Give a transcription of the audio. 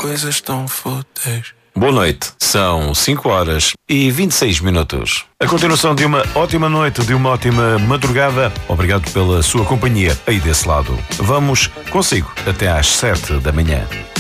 coisas tão fúteis. Boa noite, são 5h26. A continuação de uma ótima noite, de uma ótima madrugada. Obrigado pela sua companhia aí desse lado. Vamos consigo até às 7 da manhã.